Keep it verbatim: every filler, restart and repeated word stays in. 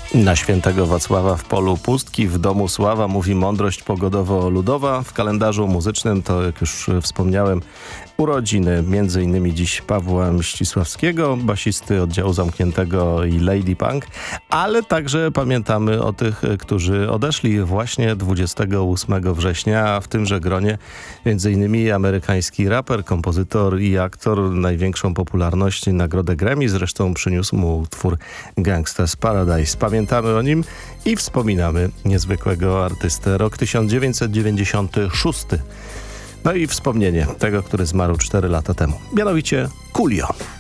Na świętego Wacława w polu pustki, w domu sława, mówi mądrość pogodowo-ludowa. W kalendarzu muzycznym to, jak już wspomniałem, urodziny między innymi dziś Pawła Mścisławskiego, basisty oddziału zamkniętego i Lady Punk, ale także pamiętamy o tych, którzy odeszli właśnie dwudziestego ósmego września, a w tymże gronie między innymi amerykański raper, kompozytor i aktor, największą popularność, nagrodę Grammy, zresztą przyniósł mu utwór Gangsta's Paradise. Pamiętamy o nim i wspominamy niezwykłego artystę. Rok tysiąc dziewięćset dziewięćdziesiąty szósty. No i wspomnienie tego, który zmarł cztery lata temu. Mianowicie Coolio.